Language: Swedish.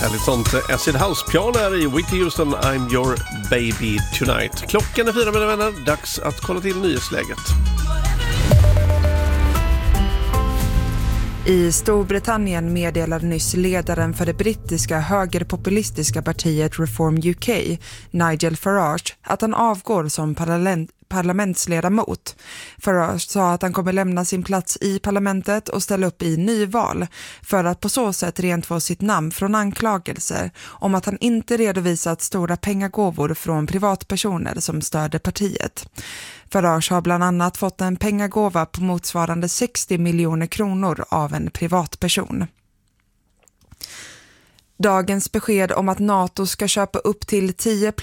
Härligt sånt Acid House-piano är i Whitney Houston, I'm your baby tonight. Klockan är 4 mina vänner, dags att kolla till nyhetsläget. I Storbritannien meddelade nyss ledaren för det brittiska högerpopulistiska partiet Reform UK, Nigel Farage, att han avgår som parlamentsledamot. Farage sa att han kommer lämna sin plats i parlamentet och ställa upp i nyval för att på så sätt rent få sitt namn från anklagelser om att han inte redovisat stora pengagåvor från privatpersoner som stödde partiet. Farage har bland annat fått en pengagåva på motsvarande 60 miljoner kronor av en privatperson. Dagens besked om att NATO ska köpa upp till 10